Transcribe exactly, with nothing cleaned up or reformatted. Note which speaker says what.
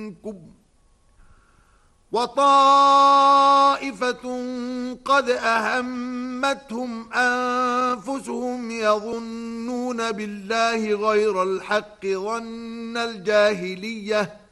Speaker 1: منكم وطائفة قد أهمتهم أنفسهم يظنون بالله غير الحق ظن الجاهلية